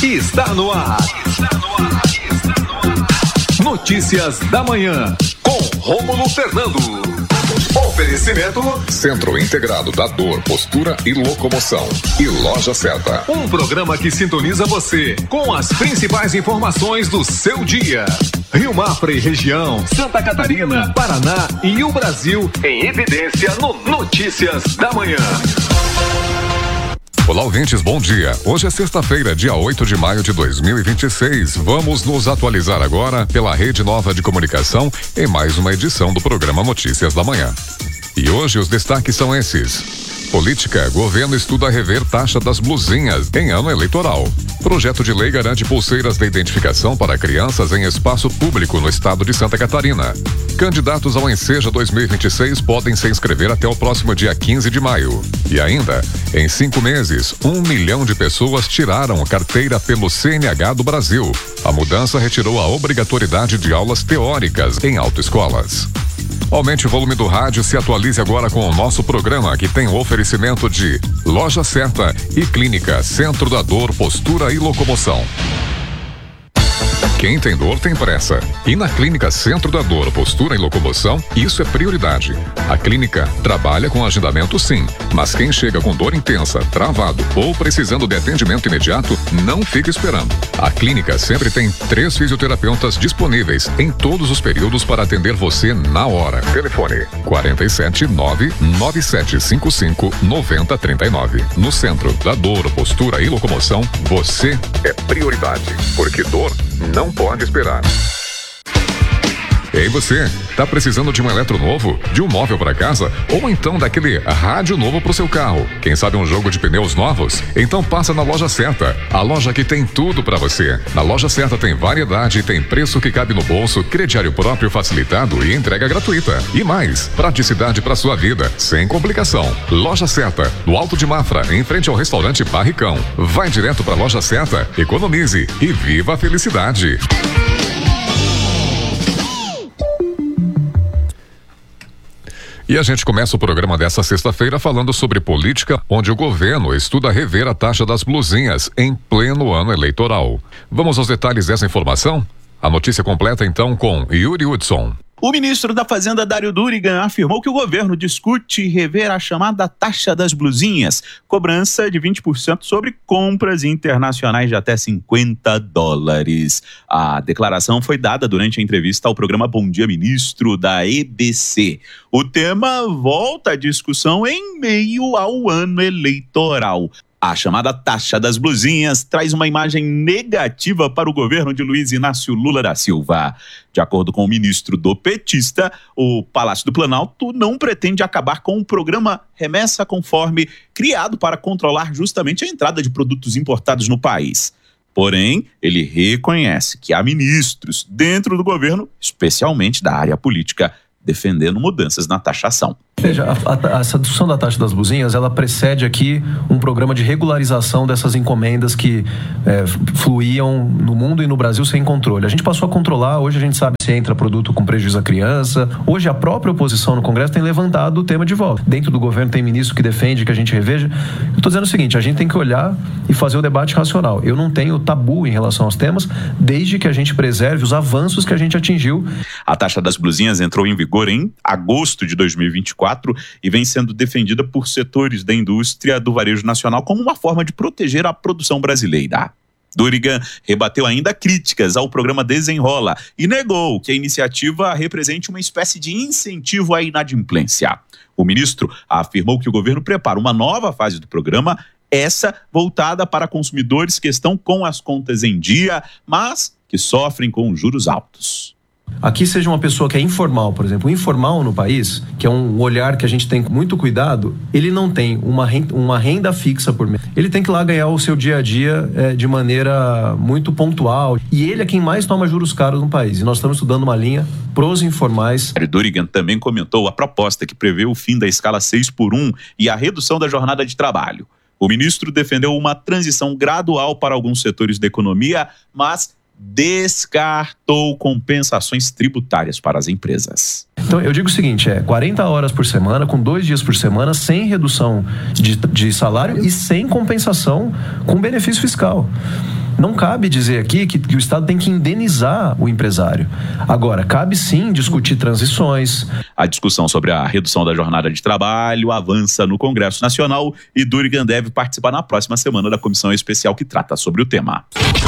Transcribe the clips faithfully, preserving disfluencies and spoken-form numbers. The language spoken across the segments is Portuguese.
Está no ar. Está no ar. Está no ar. Notícias da manhã com Rômulo Fernando. Oferecimento Centro Integrado da Dor, Postura e Locomoção e Loja Certa. Um programa que sintoniza você com as principais informações do seu dia. Rio Mafra e região, Santa Catarina, Paraná e o Brasil em evidência no Notícias da Manhã. Olá, ouvintes, bom dia. Hoje é sexta-feira, dia oito de maio de dois mil e vinte e seis. Vamos nos atualizar agora pela Rede Nova de Comunicação em mais uma edição do programa Notícias da Manhã. E hoje os destaques são esses. Política, governo estuda rever taxa das blusinhas em ano eleitoral. Projeto de lei garante pulseiras de identificação para crianças em espaço público no estado de Santa Catarina. Candidatos ao Enseja dois mil e vinte e seis podem se inscrever até o próximo dia quinze de maio. E ainda, em cinco meses, um milhão de pessoas tiraram carteira pelo C N H do Brasil. A mudança retirou a obrigatoriedade de aulas teóricas em autoescolas. Aumente o volume do rádio, se atualize agora com o nosso programa, que tem o oferecimento de Loja Certa e Clínica Centro da Dor, Postura e Locomoção. Quem tem dor tem pressa. E na Clínica Centro da Dor, Postura e Locomoção, isso é prioridade. A clínica trabalha com agendamento sim, mas quem chega com dor intensa, travado ou precisando de atendimento imediato, não fica esperando. A clínica sempre tem três fisioterapeutas disponíveis em todos os períodos para atender você na hora. Telefone quatro sete nove nove sete cinco cinco nove zero três nove. No Centro da Dor, Postura e Locomoção, você é prioridade, porque dor não pode esperar. Ei, você, tá precisando de um eletro novo? De um móvel para casa? Ou então daquele rádio novo pro seu carro? Quem sabe um jogo de pneus novos? Então passa na Loja Certa, a loja que tem tudo para você. Na Loja Certa tem variedade, tem preço que cabe no bolso, crediário próprio facilitado e entrega gratuita. E mais, praticidade para sua vida, sem complicação. Loja Certa, no Alto de Mafra, em frente ao restaurante Barricão. Vai direto pra Loja Certa, economize e viva a felicidade. E a gente começa o programa dessa sexta-feira falando sobre política, onde o governo estuda rever a taxa das blusinhas em pleno ano eleitoral. Vamos aos detalhes dessa informação? A notícia completa então com Yuri Hudson. O ministro da Fazenda, Dário Durigan, afirmou que o governo discute rever a chamada taxa das blusinhas, cobrança de vinte por cento sobre compras internacionais de até cinquenta dólares. A declaração foi dada durante a entrevista ao programa Bom Dia Ministro, da E B C. O tema volta à discussão em meio ao ano eleitoral. A chamada taxa das blusinhas traz uma imagem negativa para o governo de Luiz Inácio Lula da Silva. De acordo com o ministro do petista, o Palácio do Planalto não pretende acabar com o programa Remessa Conforme, criado para controlar justamente a entrada de produtos importados no país. Porém, ele reconhece que há ministros dentro do governo, especialmente da área política, defendendo mudanças na taxação. Veja, a, a, essa discussão da taxa das blusinhas, ela precede aqui um programa de regularização dessas encomendas que é, fluíam no mundo e no Brasil sem controle. A gente passou a controlar, hoje a gente sabe se entra produto com prejuízo à criança. Hoje a própria oposição no Congresso tem levantado o tema de volta. Dentro do governo tem ministro que defende que a gente reveja. Eu estou dizendo o seguinte, a gente tem que olhar e fazer o debate racional. Eu não tenho tabu em relação aos temas, desde que a gente preserve os avanços que a gente atingiu. A taxa das blusinhas entrou em vigor em agosto de dois mil e vinte e quatro e vem sendo defendida por setores da indústria do varejo nacional como uma forma de proteger a produção brasileira. Durigan rebateu ainda críticas ao programa Desenrola e negou que a iniciativa represente uma espécie de incentivo à inadimplência. O ministro afirmou que o governo prepara uma nova fase do programa, essa voltada para consumidores que estão com as contas em dia, mas que sofrem com juros altos. Aqui seja uma pessoa que é informal, por exemplo, o informal no país, que é um olhar que a gente tem com muito cuidado, ele não tem uma renda, uma renda fixa por mês. Ele tem que ir lá ganhar o seu dia a dia é, de maneira muito pontual. E ele é quem mais toma juros caros no país. E nós estamos estudando uma linha pros informais. Durigan também comentou a proposta que prevê o fim da escala seis por um e a redução da jornada de trabalho. O ministro defendeu uma transição gradual para alguns setores da economia, mas descartou compensações tributárias para as empresas. Então, eu digo o seguinte, é quarenta horas por semana, com dois dias por semana, sem redução de, de salário e sem compensação com benefício fiscal. Não cabe dizer aqui que, que o Estado tem que indenizar o empresário. Agora, cabe sim discutir transições. A discussão sobre a redução da jornada de trabalho avança no Congresso Nacional e Durigan deve participar na próxima semana da comissão especial que trata sobre o tema.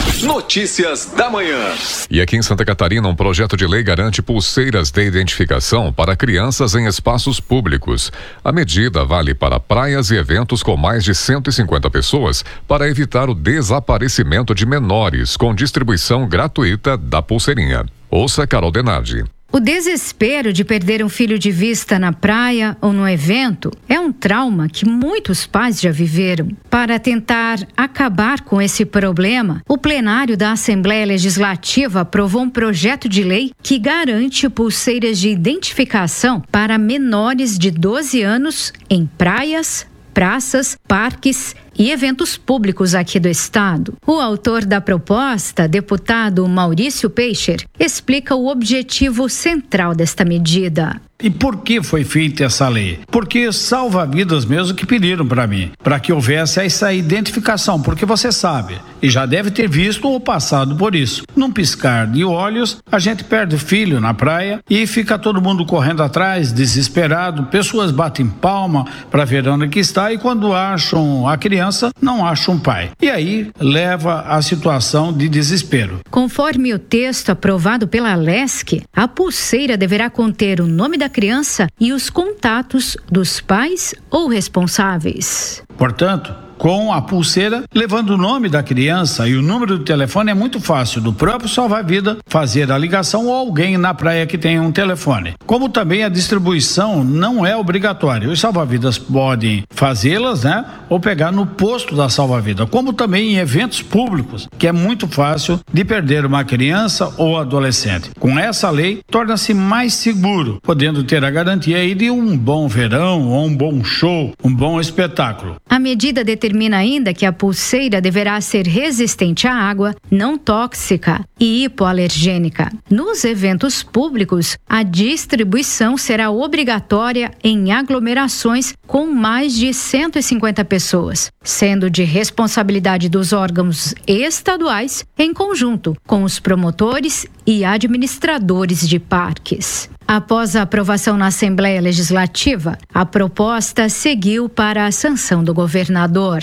Notícias da manhã. E aqui em Santa Catarina, um projeto de lei garante pulseiras de identificação para crianças em espaços públicos. A medida vale para praias e eventos com mais de cento e cinquenta pessoas para evitar o desaparecimento de menores com distribuição gratuita da pulseirinha. Ouça Carol Denardi. O desespero de perder um filho de vista na praia ou no evento é um trauma que muitos pais já viveram. Para tentar acabar com esse problema, o plenário da Assembleia Legislativa aprovou um projeto de lei que garante pulseiras de identificação para menores de doze anos em praias, praças, parques e eventos públicos aqui do estado. O autor da proposta, deputado Maurício Peixer, explica o objetivo central desta medida. E por que foi feita essa lei? Porque salva-vidas mesmo que pediram para mim, para que houvesse essa identificação, porque você sabe, e já deve ter visto ou passado por isso. Num piscar de olhos, a gente perde o filho na praia e fica todo mundo correndo atrás, desesperado, pessoas batem palma para ver onde que está e quando acham a criança, não acham o pai. E aí leva à situação de desespero. Conforme o texto aprovado pela Lesc, a pulseira deverá conter o nome da criança e os contatos dos pais ou responsáveis. Portanto, com a pulseira, levando o nome da criança e o número do telefone, é muito fácil do próprio salva-vida fazer a ligação ou alguém na praia que tenha um telefone. Como também a distribuição não é obrigatória. Os salva-vidas podem fazê-las, né? Ou pegar no posto da salva-vida. Como também em eventos públicos, que é muito fácil de perder uma criança ou adolescente. Com essa lei, torna-se mais seguro, podendo ter a garantia aí de um bom verão ou um bom show, um bom espetáculo. A medida determina Determina ainda que a pulseira deverá ser resistente à água, não tóxica e hipoalergênica. Nos eventos públicos, a distribuição será obrigatória em aglomerações com mais de cento e cinquenta pessoas, sendo de responsabilidade dos órgãos estaduais em conjunto com os promotores e administradores de parques. Após a aprovação na Assembleia Legislativa, a proposta seguiu para a sanção do governador.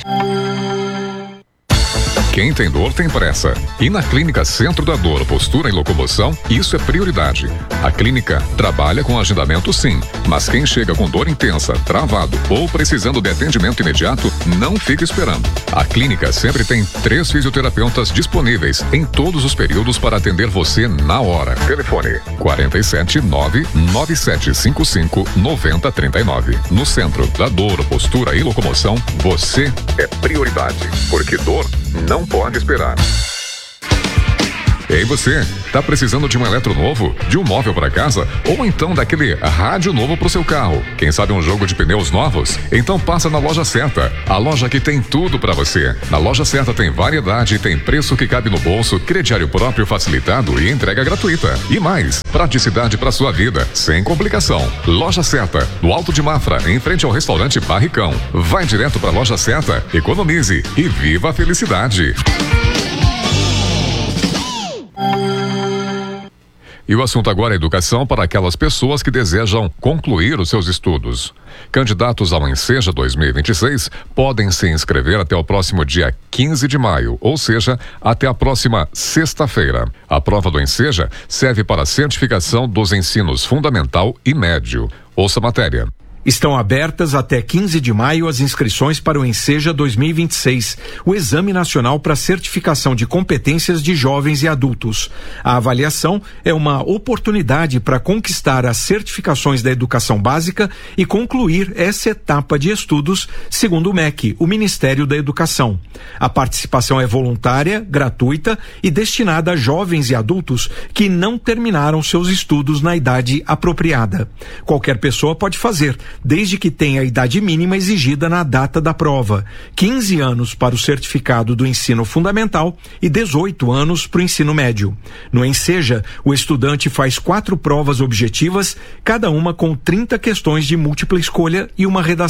Quem tem dor tem pressa. E na Clínica Centro da Dor, Postura e Locomoção, isso é prioridade. A clínica trabalha com agendamento sim, mas quem chega com dor intensa, travado ou precisando de atendimento imediato, não fica esperando. A clínica sempre tem três fisioterapeutas disponíveis em todos os períodos para atender você na hora. Telefone quatro sete nove nove sete cinco cinco nove zero três nove. No Centro da Dor, Postura e Locomoção, você é prioridade, porque dor não pode esperar. Ei você, tá precisando de um eletro novo? De um móvel para casa? Ou então daquele rádio novo pro seu carro? Quem sabe um jogo de pneus novos? Então passa na Loja Certa, a loja que tem tudo para você. Na Loja Certa tem variedade, tem preço que cabe no bolso, crediário próprio facilitado e entrega gratuita. E mais, praticidade para sua vida, sem complicação. Loja Certa, no Alto de Mafra, em frente ao restaurante Barricão. Vai direto pra Loja Certa, economize e viva a felicidade. E o assunto agora é educação para aquelas pessoas que desejam concluir os seus estudos. Candidatos ao Enseja dois mil e vinte e seis podem se inscrever até o próximo dia quinze de maio, ou seja, até a próxima sexta-feira. A prova do Enseja serve para a certificação dos ensinos fundamental e médio. Ouça a matéria. Estão abertas até quinze de maio as inscrições para o Enseja dois mil e vinte e seis, o Exame Nacional para Certificação de Competências de Jovens e Adultos. A avaliação é uma oportunidade para conquistar as certificações da educação básica e concluir essa etapa de estudos, segundo o M E C, o Ministério da Educação. A participação é voluntária, gratuita e destinada a jovens e adultos que não terminaram seus estudos na idade apropriada. Qualquer pessoa pode fazer, desde que tenha a idade mínima exigida na data da prova, quinze anos para o certificado do ensino fundamental e dezoito anos para o ensino médio. No Enseja, o estudante faz quatro provas objetivas, cada uma com trinta questões de múltipla escolha e uma redação.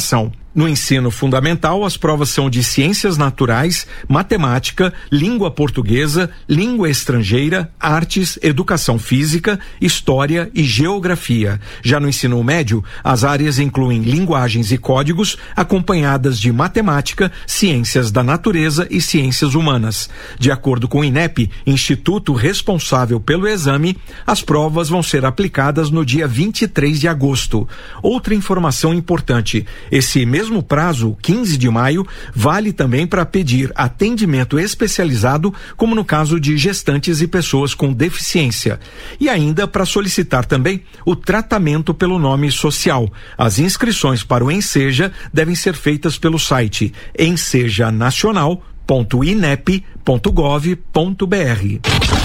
No ensino fundamental, as provas são de ciências naturais, matemática, língua portuguesa, língua estrangeira, artes, educação física, história e geografia. Já no ensino médio, as áreas incluem linguagens e códigos, acompanhadas de matemática, ciências da natureza e ciências humanas. De acordo com o INEP, instituto responsável pelo exame, as provas vão ser aplicadas no dia vinte e três de agosto. Outra informação importante: esse mesmo mesmo prazo, quinze de maio, vale também para pedir atendimento especializado, como no caso de gestantes e pessoas com deficiência. E ainda para solicitar também o tratamento pelo nome social. As inscrições para o Enseja devem ser feitas pelo site ensejanacional ponto inep ponto gov ponto br.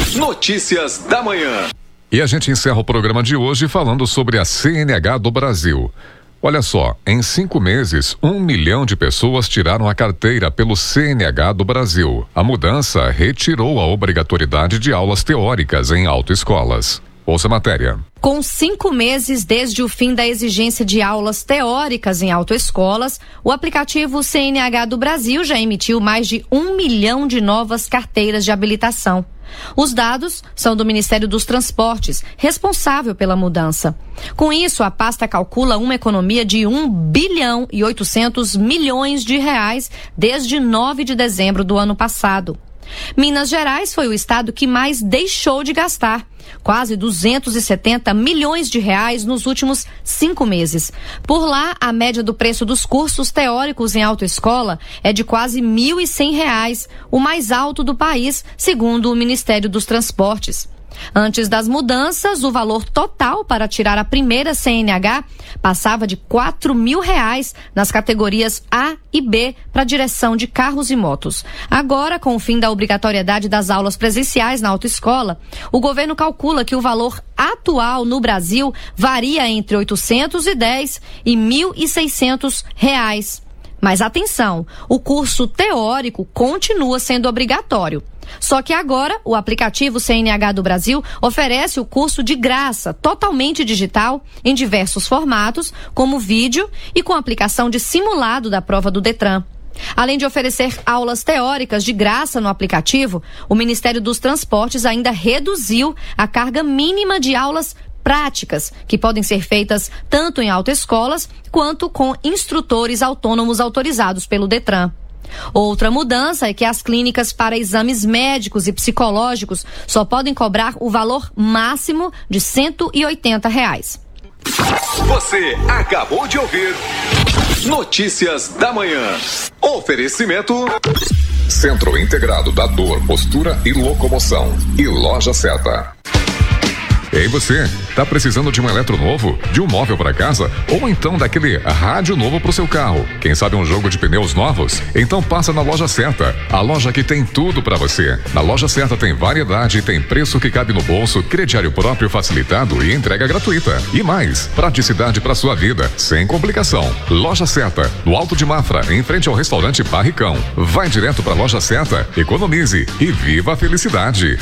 Notícias da manhã. E a gente encerra o programa de hoje falando sobre a C N H do Brasil. Olha só, em cinco meses, um milhão de pessoas tiraram a carteira pelo C N H do Brasil. A mudança retirou a obrigatoriedade de aulas teóricas em autoescolas. Ouça a matéria. Com cinco meses desde o fim da exigência de aulas teóricas em autoescolas, o aplicativo C N H do Brasil já emitiu mais de um milhão de novas carteiras de habilitação. Os dados são do Ministério dos Transportes, responsável pela mudança. Com isso, a pasta calcula uma economia de um bilhão e oitocentos milhões de reais desde nove de dezembro do ano passado. Minas Gerais foi o estado que mais deixou de gastar, quase duzentos e setenta milhões de reais nos últimos cinco meses. Por lá, a média do preço dos cursos teóricos em autoescola é de quase mil e cem reais, o mais alto do país, segundo o Ministério dos Transportes. Antes das mudanças, o valor total para tirar a primeira C N H passava de quatro mil reais nas categorias A e B para direção de carros e motos. Agora, com o fim da obrigatoriedade das aulas presenciais na autoescola, o governo calcula que o valor atual no Brasil varia entre oitocentos e dez e mil e seiscentos reais. Mas atenção, o curso teórico continua sendo obrigatório. Só que agora, o aplicativo C N H do Brasil oferece o curso de graça, totalmente digital, em diversos formatos, como vídeo e com aplicação de simulado da prova do Detran. Além de oferecer aulas teóricas de graça no aplicativo, o Ministério dos Transportes ainda reduziu a carga mínima de aulas práticas, que podem ser feitas tanto em autoescolas quanto com instrutores autônomos autorizados pelo Detran. Outra mudança é que as clínicas para exames médicos e psicológicos só podem cobrar o valor máximo de cento e oitenta reais. Você acabou de ouvir Notícias da Manhã. Oferecimento Centro Integrado da Dor, Postura e Locomoção e Loja Seta. Ei você, tá precisando de um eletro novo, de um móvel para casa ou então daquele rádio novo pro seu carro? Quem sabe um jogo de pneus novos? Então passa na Loja Certa, a loja que tem tudo para você. Na Loja Certa tem variedade, tem preço que cabe no bolso, crediário próprio facilitado e entrega gratuita. E mais, praticidade para sua vida, sem complicação. Loja Certa, no Alto de Mafra, em frente ao restaurante Barricão. Vai direto pra Loja Certa, economize e viva a felicidade.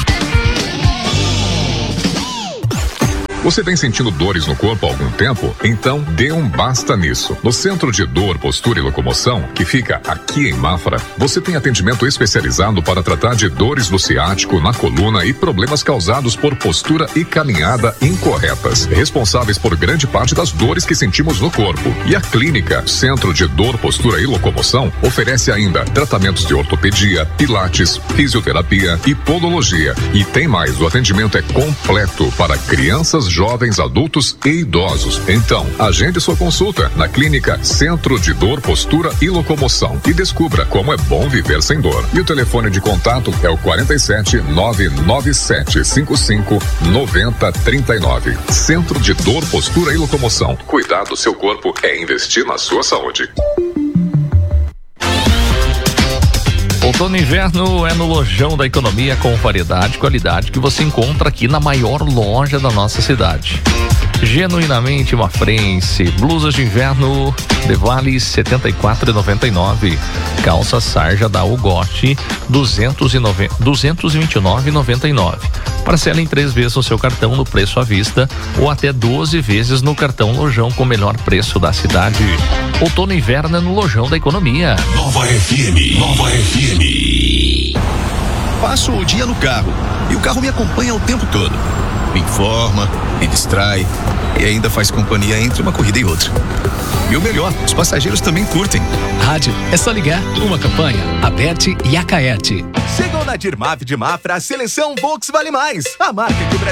Você vem sentindo dores no corpo há algum tempo? Então dê um basta nisso. No Centro de Dor, Postura e Locomoção, que fica aqui em Mafra, você tem atendimento especializado para tratar de dores do ciático, na coluna e problemas causados por postura e caminhada incorretas, responsáveis por grande parte das dores que sentimos no corpo. E a clínica Centro de Dor, Postura e Locomoção oferece ainda tratamentos de ortopedia, pilates, fisioterapia e podologia. E tem mais, o atendimento é completo para crianças, jovens, adultos e idosos. Então, agende sua consulta na Clínica Centro de Dor, Postura e Locomoção e descubra como é bom viver sem dor. E o telefone de contato é o quarenta e sete, nove nove sete cinco cinco, nove zero três nove. Centro de Dor, Postura e Locomoção. Cuidar do seu corpo é investir na sua saúde. Outono e inverno é no Lojão da Economia, com variedade e qualidade que você encontra aqui na maior loja da nossa cidade. Genuinamente mafrense, blusas de inverno de Vale setenta e quatro reais e noventa e nove, calça sarja da Ugote duzentos e vinte e nove reais e noventa e nove, Parcela em três vezes no seu cartão no preço à vista ou até doze vezes no cartão Lojão com o melhor preço da cidade. Outono e inverno é no Lojão da Economia. Nova F M, Nova F M. Passo o dia no carro e o carro me acompanha o tempo todo. Me informa, me distrai e ainda faz companhia entre uma corrida e outra. E o melhor, os passageiros também curtem. Rádio, é só ligar. Uma campanha, Aberte e Acaerte. Chegou na Dirmaf de Mafra a seleção Volks Vale Mais. A marca que o Brasil